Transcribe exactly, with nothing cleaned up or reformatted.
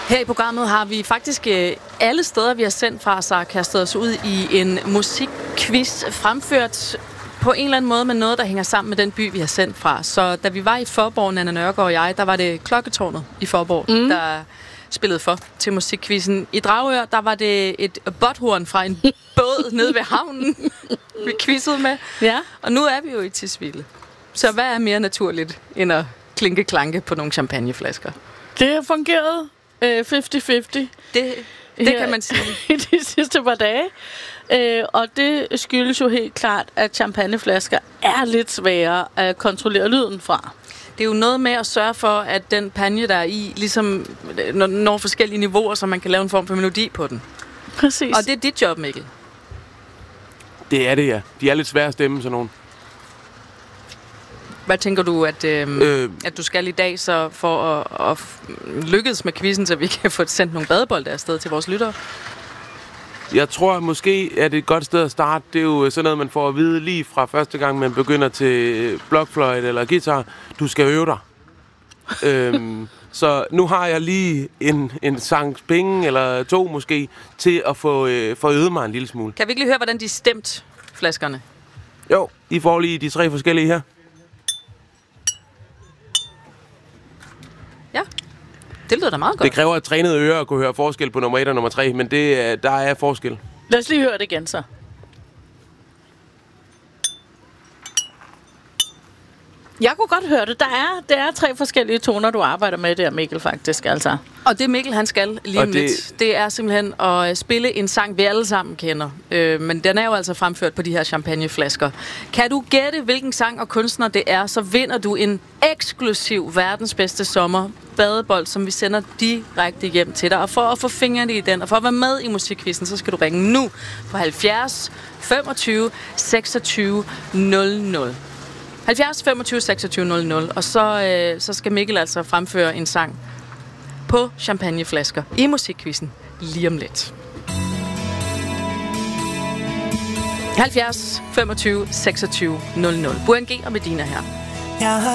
Her i programmet har vi faktisk øh, alle steder, vi har sendt fra, så kastet os ud i en musikquiz, fremført på en eller anden måde med noget, der hænger sammen med den by, vi har sendt fra. Så da vi var i Faaborg, Nanna Nørgaard og jeg, der var det Klokketårnet i Faaborg, mm. der spillede for til musikquizzen. I Dragør, der var det et botthorn fra en båd nede ved havnen, vi quizzede med. Ja. Og nu er vi jo i Tisvilde. Så hvad er mere naturligt, end at klinke-klanke på nogle champagneflasker? Det har fungeret øh, halvtreds halvtreds. Det, det kan man sige. I de sidste par dage. Øh, og det skyldes jo helt klart, at champagneflasker er lidt sværere at kontrollere lyden fra. Det er jo noget med at sørge for, at den panje, der er i, ligesom når forskellige niveauer, så man kan lave en form for melodi på den. Præcis. Og det er dit job, Mikkel. Det er det, ja. De er lidt svære at stemme, sådan nogen. Hvad tænker du, at, øh, øh, at du skal i dag så for at, at lykkes med quizzen, så vi kan få sendt nogle badebolde afsted til vores lyttere? Jeg tror måske, at et godt sted at starte, det er jo sådan noget, man får at vide lige fra første gang, man begynder til blokfløjte eller guitar. Du skal øve dig. øhm, så nu har jeg lige en, en sang penge, eller to måske, til at få, øh, få øvet mig en lille smule. Kan vi ikke lige høre, hvordan de er stemt, flaskerne? Jo, I får lige de tre forskellige her. Ja, det lyder da meget godt. Det kræver et trænet øre at kunne høre forskel på nummer et og nummer tre, men det, der er forskel. Lad os lige høre det igen så. Jeg kunne godt høre det. Der er, der er tre forskellige toner, du arbejder med der, Mikkel, faktisk. Altså. Og det Mikkel, han skal lige om det... lidt, det er simpelthen at spille en sang, vi alle sammen kender. Øh, men den er jo altså fremført på de her champagneflasker. Kan du gætte, hvilken sang og kunstner det er, så vinder du en eksklusiv verdens bedste sommer badebold, som vi sender direkte hjem til dig. Og for at få fingrene i den, og for at være med i musikquizzen, så skal du ringe nu på halvfjerds femogtyve seksogtyve nul nul. halvfjerds femogtyve seksogtyve nul nul, og så, øh, så skal Mikkel altså fremføre en sang på champagneflasker i musikquizzen lige om lidt. halvfjerds femogtyve seksogtyve nul nul. Buren G og Medina her. Jeg har